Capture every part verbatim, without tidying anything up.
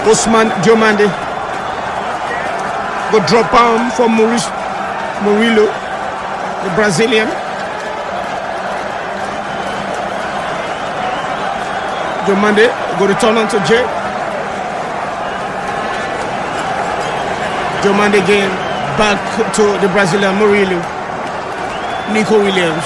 Ousmane Diomande. Go drop arm for Maurice Murillo, the Brazilian. Diomande go return on to Jay. Diomande again back to the Brazilian Murillo. Nico Williams.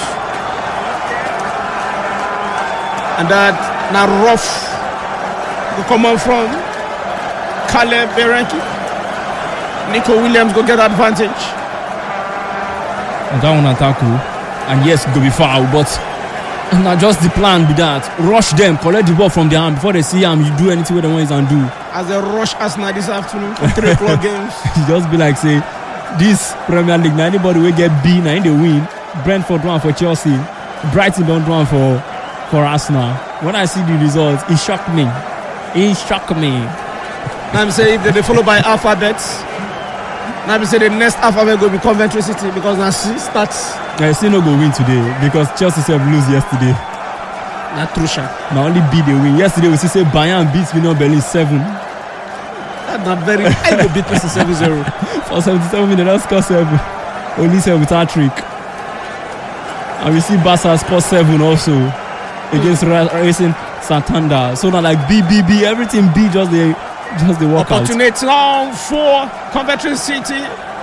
And that now rough go come on from Caleb Berenki. Nico Williams go get advantage. And that one attack, and yes, go be foul, but now just the plan be that rush them, collect the ball from their hand before they see him. You do anything with the ones and do. As they rush Arsenal this afternoon for three o'clock games. You just be like say, this Premier League, now anybody will get B, now they win. Brentford one for Chelsea, Brighton don't run for for Arsenal. When I see the results, it shocked me. It shocked me. Now I'm saying if they follow by alphabets. Now we say the next alphabet will be Coventry City because now she starts. I still not go win today because Chelsea said lose yesterday. Not true, Sha. Now only B they win. Yesterday we see say Bayern beats Union Berlin seven. That's not very. I will beat P S seven zero. For seventy-seven minutes, that's score seven. Only seven with our trick. And we see Barca score seven also against mm. Racing Santander. So now like B B B everything B just the. Just the walkout. Opportunity now for Coventry City.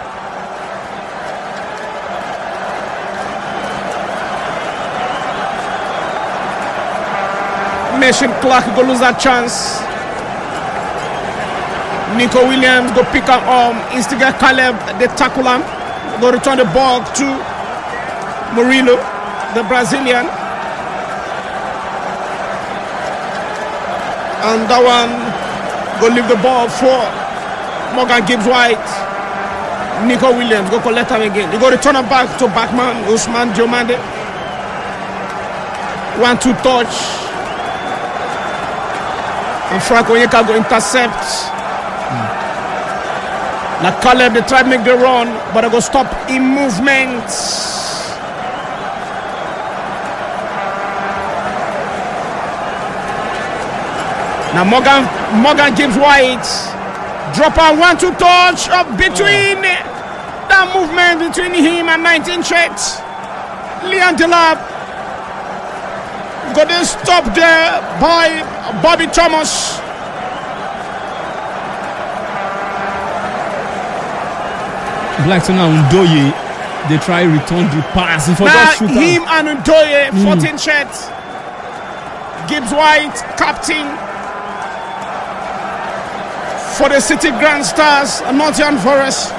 Mason Clark go lose that chance. Nico Williams go pick up um instigate Caleb, the tackle him. Go return the ball to Murillo, the Brazilian. And that one go leave the ball for Morgan Gibbs White. Nico Williams go collect him again. You go return him back to backman Ousmane Diomande. One two touch. And Frank Onyeka go intercept. Mm. Now Caleb they try to make the run, but they go stop in movement. Now Morgan Morgan Gibbs White drop a one two touch up between oh. that movement between him and nineteen Chet. Liam Delap got to stop there by Bobby Thomas. Blackton and Ndoye they try return the pass for now that shooter. Him and Ndoye mm. fourteen Chet. Gibbs White captain for the City Grand Stars, Nottingham Forest.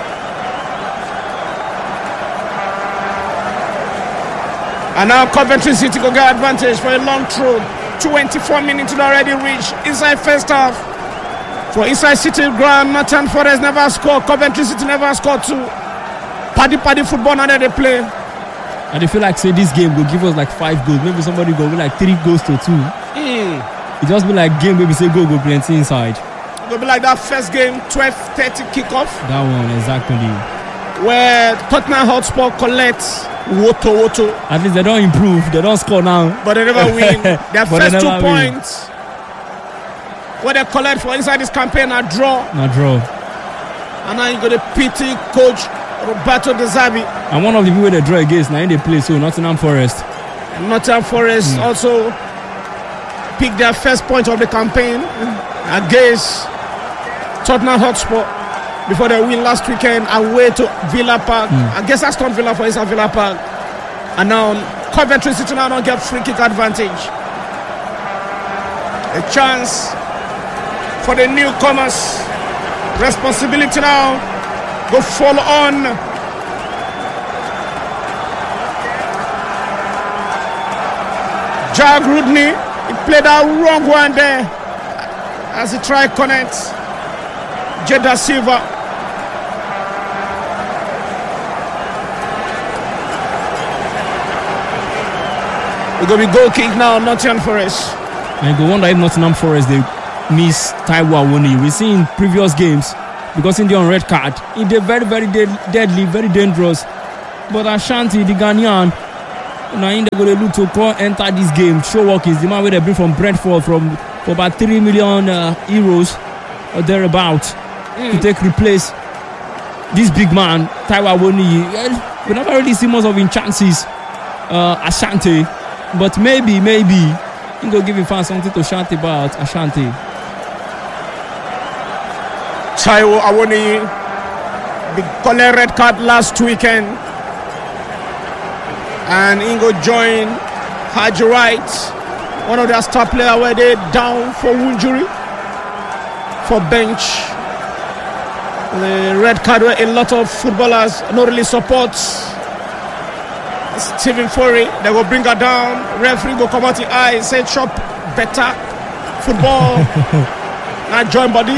And now Coventry City go get advantage for a long throw. twenty-four minutes already reached inside first half. For inside City Ground, Nottingham Forest never scored. Coventry City never scored two. Paddy paddy football now they play. And they feel like say this game will give us like five goals. Maybe somebody go with like three goals to two. Mm. It just be like game maybe say go go plenty inside. It'll be like that first game, twelve thirty kickoff. That one, exactly. Where Tottenham Hotspur collects Woto Woto. At least they don't improve, they don't score now. But they never win. Their first two win. points. What they collect for inside this campaign are draw. Not draw. And now you got a pity coach Roberto De Zerbi. And one of the people they draw against, now in they play, so Nottingham Forest. Nottingham Forest mm. also picked their first point of the campaign against Tottenham Hotspur before they win last weekend away to Villa Park. Mm. I guess that's not Villa for inside Villa Park. And now Coventry City now don't get free kick advantage. A chance for the newcomers. Responsibility now go fall on Jag Rudney. He played that wrong one there as he tried connect Jeda Silva. It's going to be goal kick now, Nottingham Forest. And you go wonder if Nottingham Forest they miss Taiwo Awoniyi. We see in previous games because in the on red card, it is very, very dead, deadly, very dangerous. But Ashanti, the Ghanaian, now in the go to look to call enter this game. Show Watkins, the man where they bring from Brentford from for about three million uh, euros. or thereabout Mm. to take replace this big man, Taiwo Awoniyi. Well, we never really see much of him chances, uh, Asante, but maybe, maybe he go give him fans something to shout about Asante. Taiwo Awoniyi, the color red card last weekend, and Ingo joined Haji Wright, one of their star players, where they down for injury for bench. The red card where a lot of footballers not really support Stephen Furry. They will bring her down. Referee go come out the eye, say chop better football. Not join body.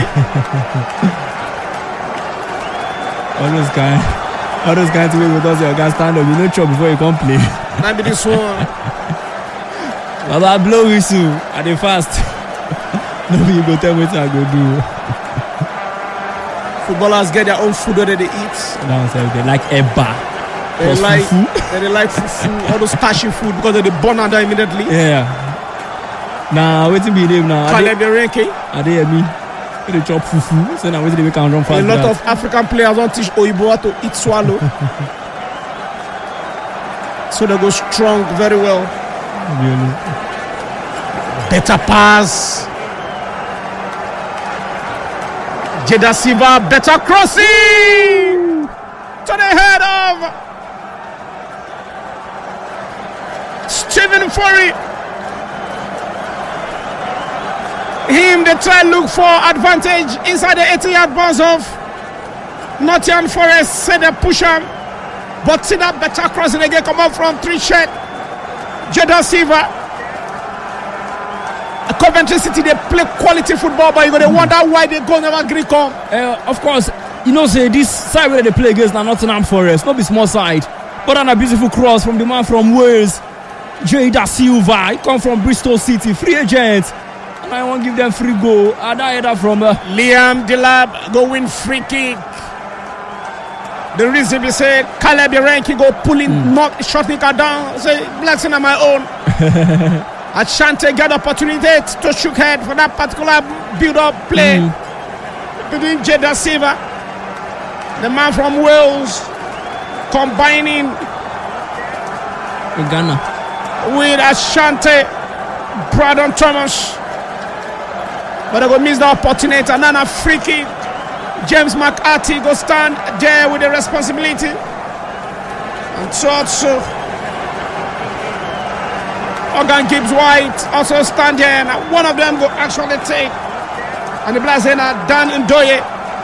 All those guys, all those guys wait with us, you can stand up. You know chop before you come play. Not be this one. Baba blow whistle at the fast. No, you go tell me what I go do. Footballers get their own food that they eat. Now they like eba. They plus like fufu. they like fufu, all those starchy food because they burn under immediately. Yeah. Now waiting be name now. Caleb Yarenke. Are they me? They chop fufu. So now waiting they can run fast. A lot of African players don't teach Oyibo how to eat swallow. So they go strong very well. Really? Better pass. Jeda Silva, better crossing to the head of Stephen Furry. Him, they try look for advantage inside the eighty-yard box of Nottingham Forest. Say they push him, but see that better crossing again come up from three shed. Jeda Silva. Coventry City, they play quality football, but you go, they wonder why they go never agree come. Uh, of course, you know, say this side where they play against now Nottingham Forest, not be small side, but on a beautiful cross from the man from Wales, Jeda Silva. He come from Bristol City, free agent, and I want to give them free goal. And I heard that from uh, Liam Delap go win free kick. The reason we say Caleb Yarenke go pulling, mm. knock, shutting her down, say blessing on my own. Asante got opportunity to shoot head for that particular build-up play mm. between Jeda Silva, the man from Wales, combining in Ghana with Asante Brandon Thomas, but they go miss the opportunity. And then a free kick. James McCarthy go stand there with the responsibility, and so also Organ Gibbs White also stand there, and one of them go actually take, and the Blazena Dan Ndoye.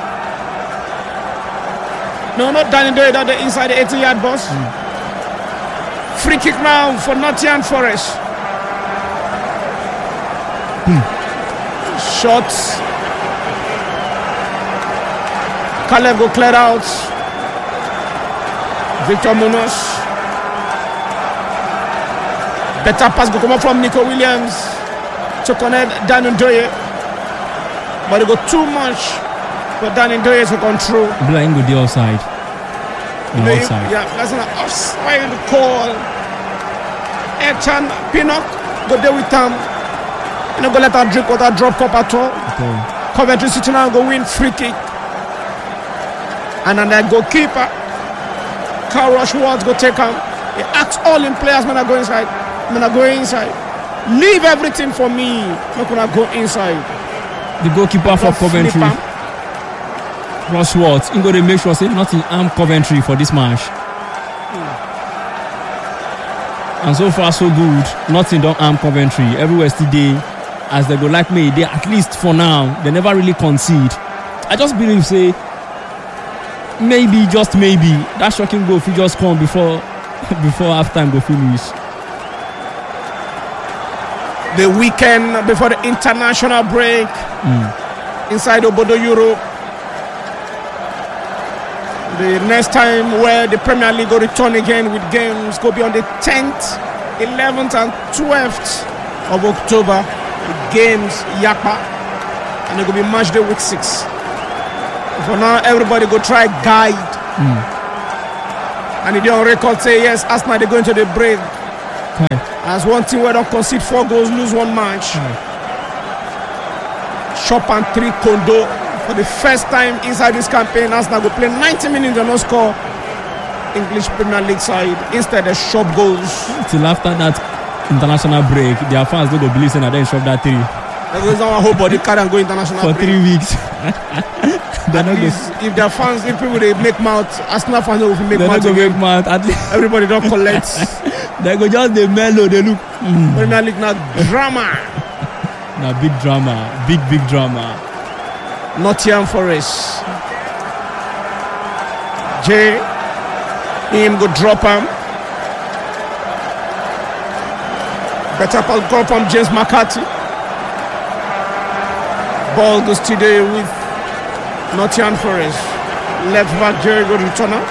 No, not Dan Ndoye, that the inside the eighty-yard box. Mm. Free kick now for Nottingham Forest. Mm. Shots. Caleb go clear out. Victor Munoz. Better pass go come up from Nico Williams to connect Dan Ndoye, but it go too much for Dan Ndoye to control. Blind go the outside. The you know, outside. Yeah, that's an offside call. Ethan Pinnock go there with him. You know, go let her drip without drop cup at all. Okay. Coventry City now go win free kick, and then the goalkeeper Carl Rushworth go take him. He asks all in players when I go inside. I'm gonna go inside. Leave everything for me. I'm not gonna go inside. The goalkeeper for Coventry, Rushworth, he's gonna make sure say nothing arm Coventry for this match. Mm. And so far so good. Nothing don't arm Coventry. Everywhere still they, as they go like me, they at least for now they never really concede. I just believe say maybe just maybe that shocking goal will just come before before halftime go finish. The weekend before the international break mm. inside Obodo Europe. The next time where the Premier League will return again with games go be on the tenth, eleventh and twelfth of October. The games Yapa, and it will be match day week six. For now, everybody go try guide. Mm. And if they on record say yes, Arsenal they go into the break. Okay. As one team where don't concede four goals, lose one match. Mm. Shop and three Kondo For the first time inside this campaign, Arsenal will play ninety minutes and no score. English Premier League side. Instead, they shop goals. Till after that international break, their fans don't believe in that they shop that three. There goes our whole body carry and go international for break. three weeks. At least, if their fans, if people they make mouth, Arsenal fans will make they're mouth. Not make mouth. At least everybody don't collect. They go just the mellow. They look. Mm. Premier League now drama. Now big drama, big big drama. Nottingham Forest. Jay, him go drop him. Better ball go from James McCarthy. Ball goes today with Nottingham Forest. Left back Jerry go returner.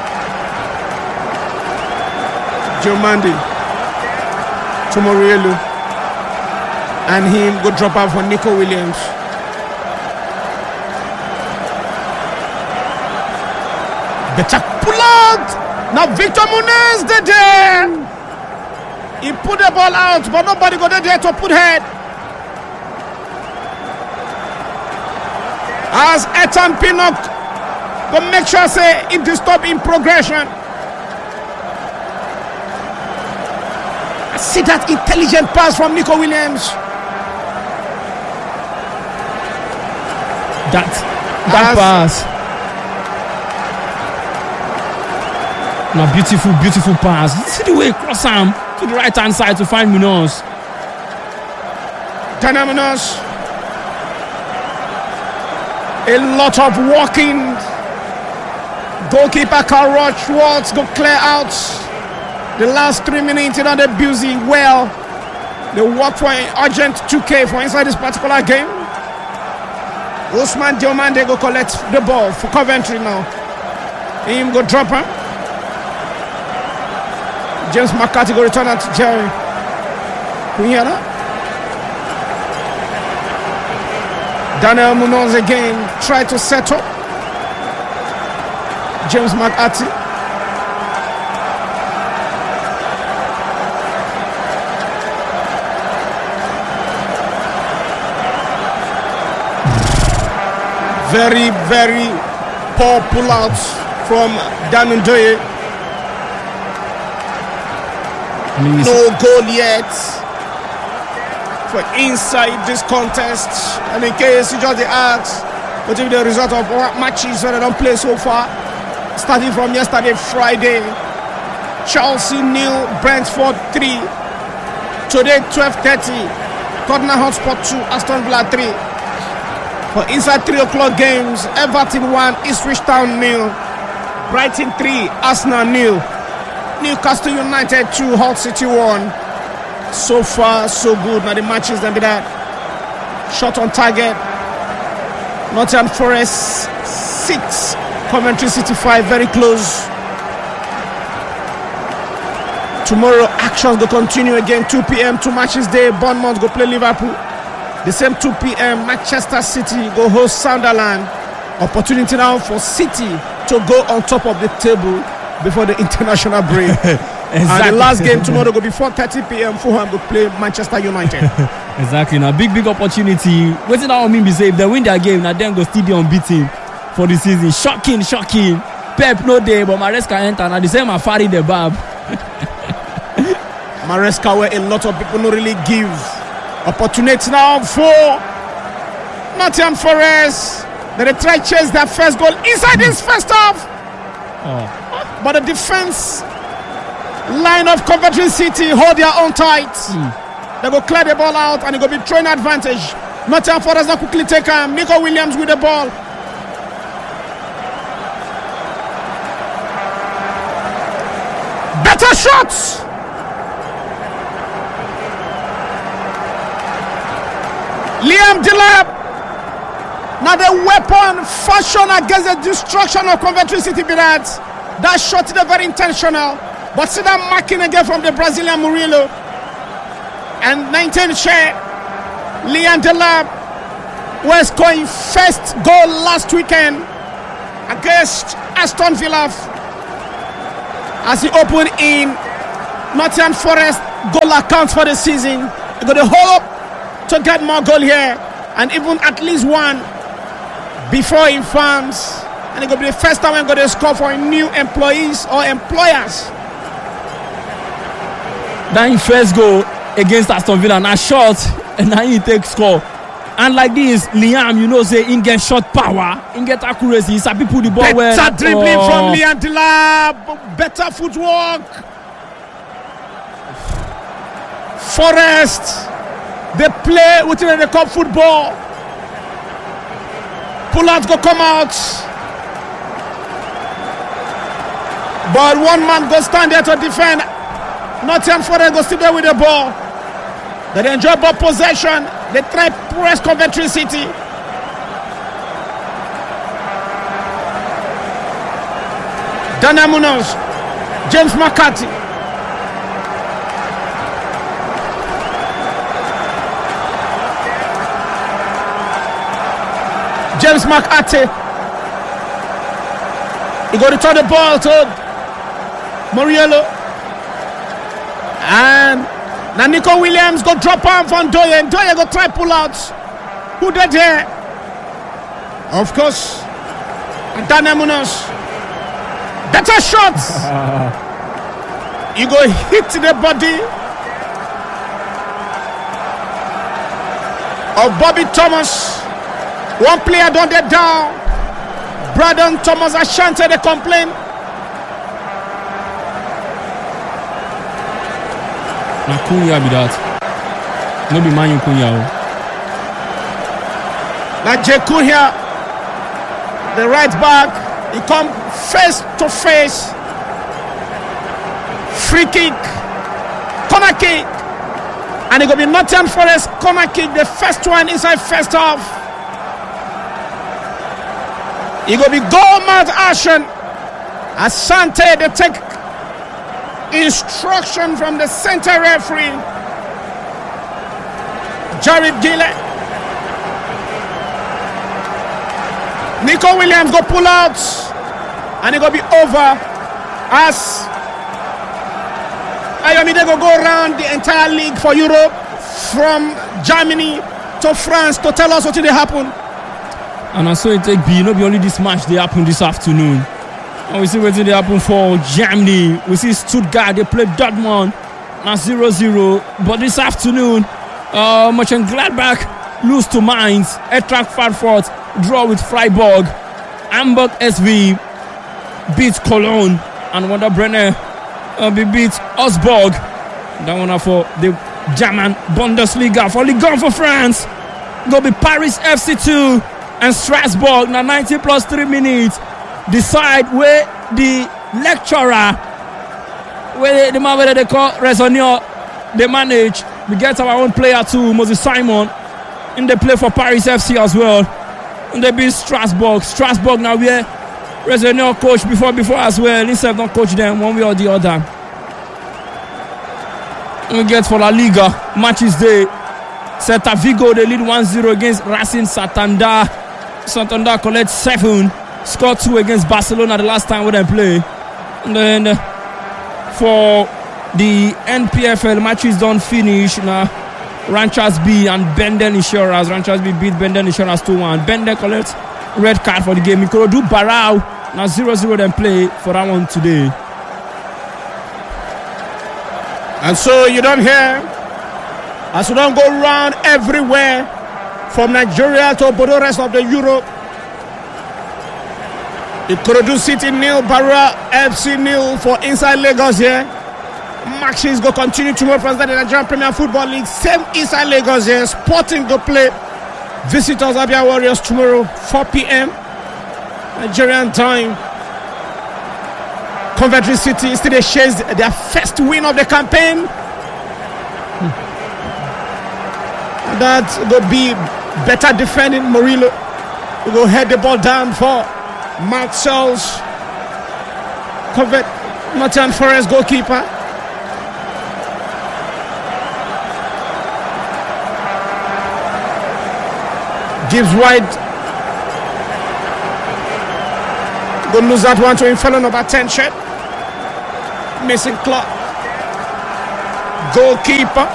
Joe Mandy to Morielu. And him go drop out for Nico Williams. Better pull out. Now Victor Munez the there. He put the ball out, but nobody got there to put head. As Ethan Pinnock go make sure say it disturb in progression. I see that intelligent pass from Nico Williams. That that pass. Now beautiful, beautiful pass. See the way cross arm to the right hand side to find Munoz. Dana Munoz. A lot of walking. Goalkeeper Carl Rochworth go clear out. The last three minutes, you know, they're busy well. They work for an urgent two K for inside this particular game. Usman Diomande go collect the ball for Coventry now. Him go drop him. James McCarthy go return it to Jerry. Kunyana. Daniel Munoz again try to set up. James McCarthy. Very, very poor pullouts from Dan Ndoye. I mean, no goal yet for inside this contest. And in case you just ask, what is the result of what matches that they don't play so far? Starting from yesterday, Friday, Chelsea nil, Brentford three. Today, twelve thirty, Tottenham Hotspur two, Aston Villa three. For inside three o'clock games, Everton one, Ipswich Town nil, Brighton three, Arsenal nil, Newcastle United two, Hull City one. So far, so good. Now the matches then be that. Shot on target. Nottingham Forest six, Coventry City five, very close. Tomorrow actions go continue again. two p.m. two matches day. Bournemouth go play Liverpool. The same two p.m. Manchester City go host Sunderland. Opportunity now for City to go on top of the table before the international break. Exactly. And the last game tomorrow will be four thirty p.m. Fulham will play Manchester United. Exactly. Now big big opportunity. Waiting that mean be say if they win their game, now then go still unbeaten for the season. Shocking, shocking. Pep no day, but Maresca enter. Now the same Afari the Bab. Maresca where a lot of people don't really give opportunity now for Nottingham Forest. They try to chase their first goal inside this first half. Oh. But the defense line of Coventry City hold their own tight. Mm. They go clear the ball out and it go be throwing advantage. Nottingham Forest now quickly take him. Nico Williams with the ball. Better shots. Liam Delap. Now the weapon fashioned against the destruction of Coventry City be that. That shot is very intentional. But see that marking again from the Brazilian Murillo. And nineteen share. Liam Delap was scoring first goal last weekend against Aston Villa as he opened in Nottingham Forest goal account for the season. He got a hope to get more goal here and even at least one before he farms. And it's going to be the first time I'm going to score for new employees or employers. That in first goal against Aston Villa, now shot, and now he takes score. And like this, Liam, you know, say he get shot power, he get accuracy, so people the ball better well. Better dribbling oh. from Liam Delap, better footwork. Forest, they play within the cup football. Pull-outs go come out. But one man go stand there to defend. Nottingham Forest go sit there with the ball. They enjoy ball possession. They try press Coventry City. Dana Munoz, James McCarthy. James McCarthy. He got to turn the ball to Moriello. And now Nico Williams go drop arm from Doye, and Doye go try pull out. Who did there? Of course, Dana Munoz. Better shots. You go hit the body of Bobby Thomas. One player don't get down. Braden Thomas Ashanti they complain. Now Kunya be that. No be Manu Kunya. Now Jay Kunya, the right back, he come face to face. Free kick, corner kick, and it gonna be Nottingham Forest corner kick, the first one inside first half. It gonna be goal mouth action. Asante they take instruction from the center referee, Jared Gillett. Nico Williams go pull out, and it gonna be over as Ayomide go go around the entire league for Europe, from Germany to France, to tell us what did happen. And I saw it take B, not be only this match they happen this afternoon. And we see what did happen for Germany. We see Stuttgart, they played Dortmund at zero zero. But this afternoon, uh, Mönchengladbach lose to Mainz. Eintracht Frankfurt draw with Freiburg. Hamburg S V beats Cologne. And Werder Bremen uh, be beat Augsburg. That one for the German Bundesliga. For Ligue one for France, go be Paris F C two and Strasbourg. Now ninety plus three minutes. Decide where the lecturer, where the man where they call Raisonnier, they manage. We get our own player too, Moses Simon, in the play for Paris F C as well. And they beat Strasbourg. Strasbourg now where Raisonnier coach before before as well. Instead don't coach them one way or the other. And we get for La Liga matches day. Celta Vigo they lead one zero against Racing Santander. Santander collect seven. Scored two against Barcelona the last time we didn't play. And then uh, for the N P F L matches don't finish now. Ranchers B and Benden Insurance. Ranchers B beat Benden Insurance two one. Benden collects red card for the game. Ikorodu Barao now zero zero then play for that one today. And so you don't hear, as you don't go around everywhere from Nigeria to the rest of the Europe. Ikorodu City nil, Barra F C nil for inside Lagos here. Matches go continue tomorrow for the Nigerian Premier Football League. Same inside Lagos here. Sporting go play visitors Abia Warriors tomorrow four p.m. Nigerian time. Coventry City still they chase their first win of the campaign. That will be better defending. Murillo will go head the ball down for Marcel's Covent Nottingham Forest goalkeeper. Gives wide. Gonna lose that one to Inferno number ten shirt. Missing clock. Goalkeeper.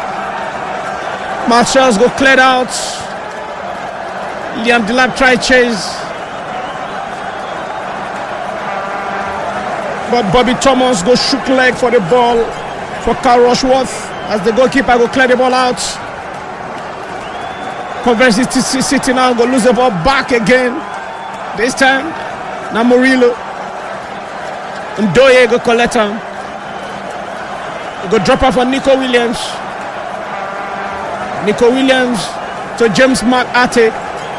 Marcel's go cleared out. Liam Delap try chase. But Bobby Thomas go shook leg for the ball for Carl Rushworth as the goalkeeper go clear the ball out. Coventry City now go lose the ball back again. This time, now Murillo. Ndoye go collect him. Go drop off for Nico Williams. Nico Williams to James McAtee.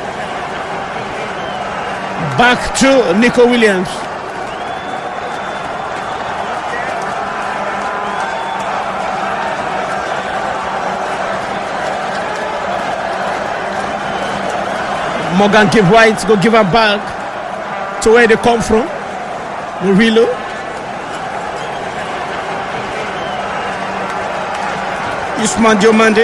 Back to Nico Williams. Morgan Gibb White go give her back to where they come from. Murillo. Usman Diomande.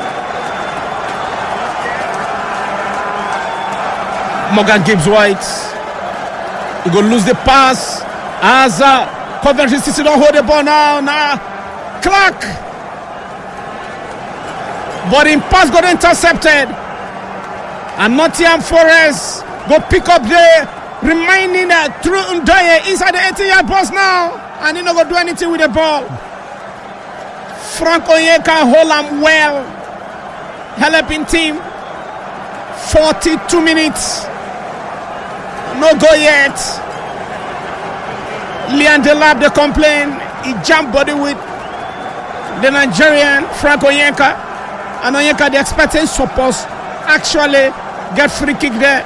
Morgan Gibbs White. He go lose the pass. As uh, Coventry City don't hold the ball now. Now Clark. But in pass got intercepted. And Nottingham Forest go pick up the remaining uh, through Ndoye inside the eighteen-yard box now. And he not go do anything with the ball. Frank Onyeka hold him well. Helping team. forty-two minutes. No go yet. Leon Delap the complain. He jumped body with the Nigerian Frank Onyeka. And Onyeka the expecting support actually get free kick there.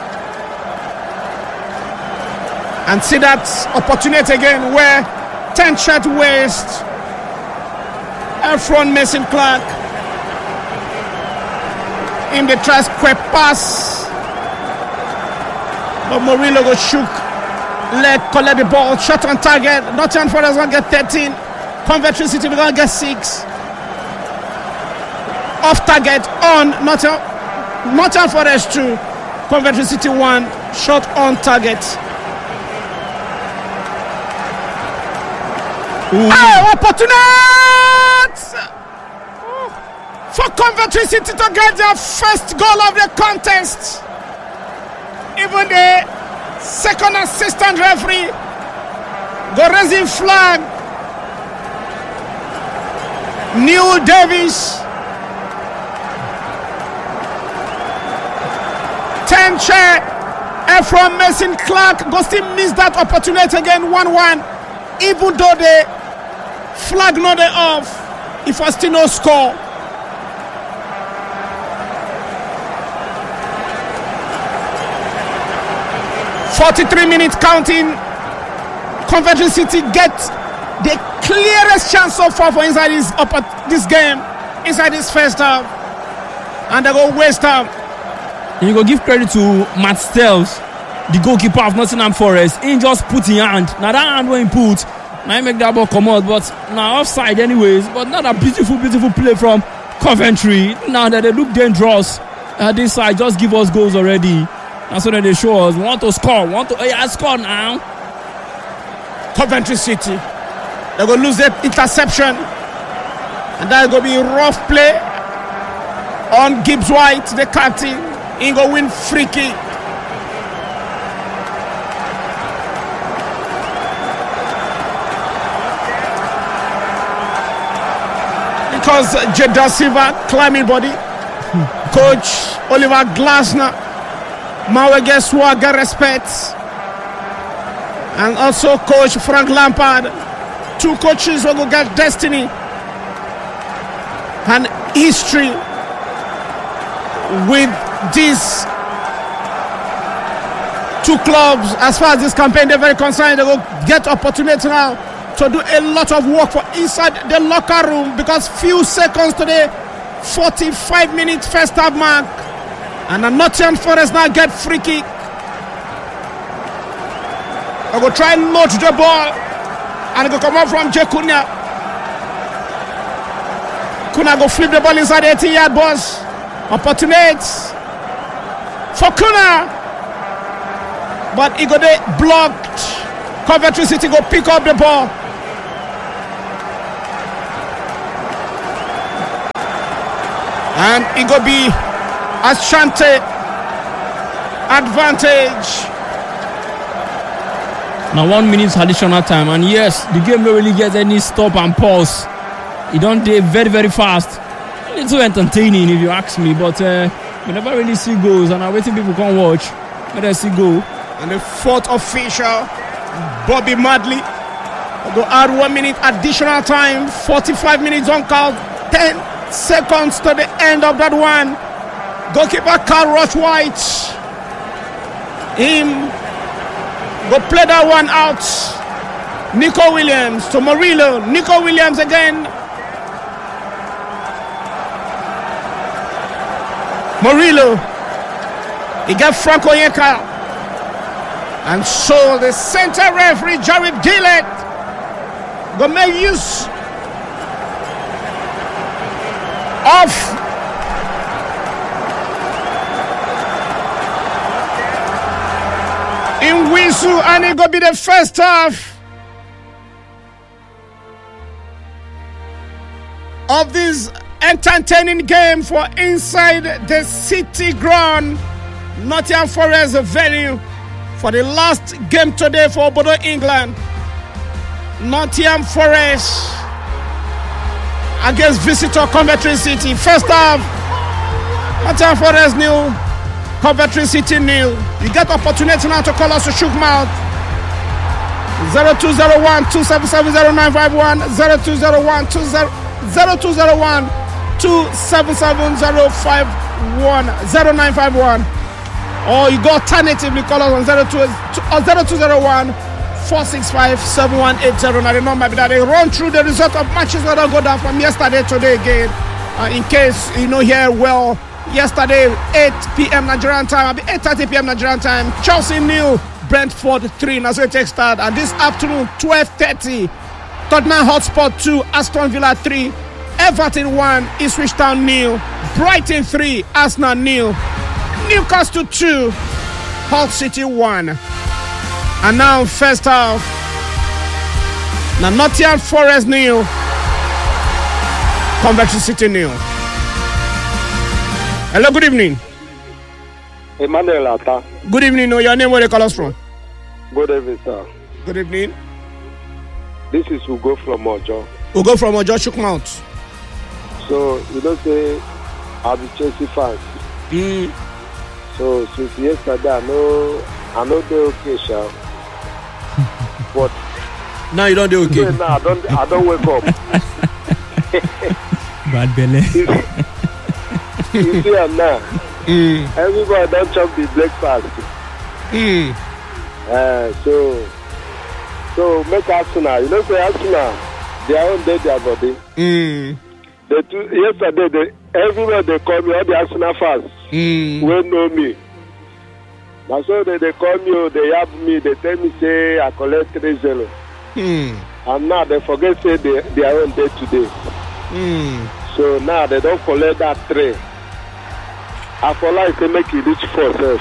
And see that opportunity again where ten shot waste. Efron Mason Clark. In the try square pass. But Murillo go shook. Leg collect the ball. Shot on target. Nottingham Forest gonna get thirteen. Coventry City gonna get six. Off target on Nottingham. Nottingham Forest two. Coventry City one. Shot on target. Oh, opportunity for Coventry City to get their first goal of the contest. Even the second assistant referee go raising flag. Neil Davis. ten chair. Efron Mason Clark go still miss that opportunity again. one one. Even though the flag not off, if I still no score. forty-three minutes counting. Coventry City get the clearest chance so far for inside this up this game, inside this first half, and they go waste time. And you go give credit to Matt Stells, the goalkeeper of Nottingham Forest. He just put in hand. Now that hand when he put, now he make that ball come out, but now offside anyways. But not a beautiful, beautiful play from Coventry. Now that they look dangerous at this side, just give us goals already. That's what they show us. We want to score. We want to yeah, score now. Coventry City. They're going to lose their interception. And that's going to be a rough play on Gibbs White, the captain. He going to win free kick. Because Jeddah Silva climbing body. Coach Oliver Glasner. Mawege Swaga respect. And also Coach Frank Lampard. Two coaches who will get destiny and history with these two clubs. As far as this campaign, they're very concerned. They will get opportunity now to do a lot of work for inside the locker room, because few seconds to the forty-five minute first half mark. And the Nottingham Forest now get free kick. I go try and notch the ball. And it go come out from Jay Cunha. Cunha go flip the ball inside the eighteen-yard box. Opportunity for Cunha. But he go there blocked. Coventry City go pick up the ball. And it go be Ashanti advantage. Now one minute additional time, and yes, the game don't really get any stop and pause. It don't do very very fast. It's so entertaining if you ask me, but uh, we never really see goals, and I'm waiting people can watch. Let us see go. And the fourth official, Bobby Madley, go add one minute additional time. forty-five minutes on count. ten seconds to the end of that one. Goalkeeper Carl Rush White. Him go play that one out. Nico Williams to Murillo. Nico Williams again. Murillo. He got Franco Yeka. And so the center referee, Jared Gillett, go make use of in whistle, and it go be the first half of this entertaining game for inside the City ground. Nottingham Forest venue for the last game today for Bodo England. Nottingham Forest against visitor Coventry City. First half, Nottingham Forest nil, Coventry City nil. You get opportunity now to call us to Shook Mouth. zero two zero one two seven seven zero nine five one, zero two zero one two zero one two seven seven zero five one, zero nine five one. Or you go alternatively call us on zero two zero one four six five seven one eight zero. Now the number be that they run through the result of matches that don't go down from yesterday to today again. Uh, in case you know here well, yesterday eight p.m. Nigerian time, eight thirty p.m. Nigerian time, Chelsea nil, Brentford three. Now so it takes start. And this afternoon, twelve thirty, Tottenham Hotspur two, Aston Villa three, Everton one, Ipswich Town nil, Brighton three, Arsenal nil, Newcastle two, Hull City one. And now first half, now Nottingham Forest nil, Coventry City nil. Hello, good evening. Emmanuel Atta. Good evening. No, your name, where you call us from? Good evening, sir. Good evening. This is Ugo from Ojo. Ugo from Ojo, Shook Mouth. So, you don't say I'm a Chelsea fan. Mm. So, since yesterday, I know, I know they're okay, sir. But now you don't do okay. No, I don't, I don't wake up. Bad belly. You see, I'm now. Mm. Everybody don't chop the breakfast. Mm. Uh, so, so make Arsenal. You know, say Arsenal, they are on their body. Mm. They two, yesterday, they, everywhere they call me, all the Arsenal fans, Mm. will know me. Now, so they, they call me, they have me, they tell me, say, I collect three zero. Mm. And now they forget, say, they, they are on day today. Mm. So now they don't collect that three. I for like to make it reach four self.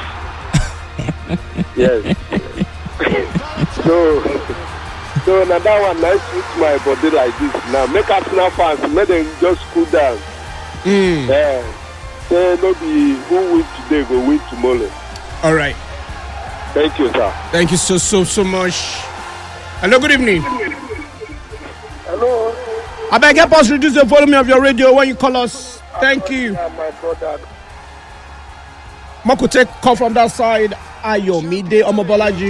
Yes. so, so now that one nice suits my body like this. Now make Arsenal fans, make them just cool down. Mm. Yeah. Say maybe who win today go win tomorrow. All right. Thank you, sir. Thank you so so so much. Hello, good evening. Hello. I beg help us reduce the volume of your radio when you call us. Thank you. My brother. Mako take call from that side. Ayomide Omobolaji.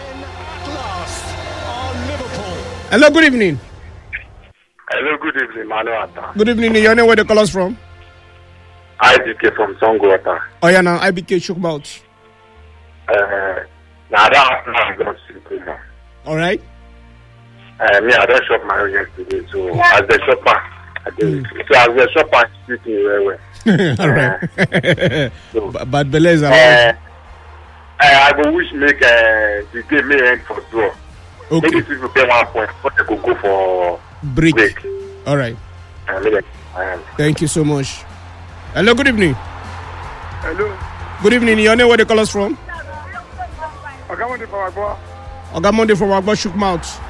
Hello, good evening. Hello, good evening, Manuel. Good evening. Your name, where they call us from? I B K from Songwater. Oh yeah, now I B K Shook Mouth. Uh, now that I'm going to see now. All right. Uh, me, I don't shop my own yesterday, so as the shopper, I do. Mm. So as the shopper, speaking very well. All right. Uh, so, B- but Beleza. Uh, I will wish make uh, the game may end for draw. Okay. Maybe people pay one point, but they could go for break. break. All right. Uh, maybe, uh, Thank you so much. Hello, good evening. Hello. Good evening. Your name, where they call us from? Ogamonde from Agbo. Ogamonde from Agbo Shook Mouth.